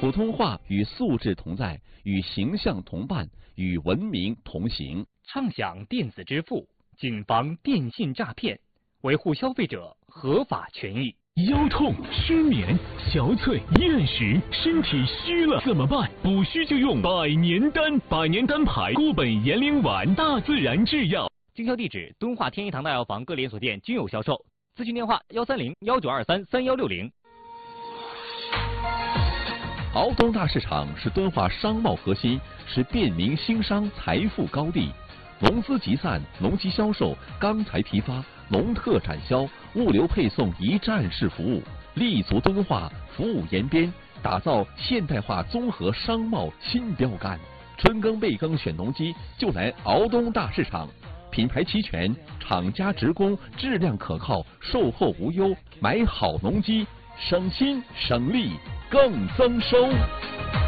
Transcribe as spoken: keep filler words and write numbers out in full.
普通话与素质同在，与形象同伴，与文明同行。 畅享电子支付，谨防电信诈骗，维护消费者合法权益。 腰痛、失眠、憔悴、厌食，身体虚了怎么办？补虚就用百年丹，百年丹牌固本延龄丸，大自然制药。 经销地址：敦化天一堂大药房各连锁店均有销售。咨询电话：幺三零幺九二三三幺六零。 敖东大市场是敦化商贸核心，是便民兴商财富高地。农资集散、农机销售、钢材批发、农特展销、物流配送一站式服务，立足敦化，服务延边，打造现代化综合商贸新标杆。春耕备耕选农机，就来敖东大市场。品牌齐全，厂家直供，质量可靠，售后无忧。买好农机，省心省力更增收。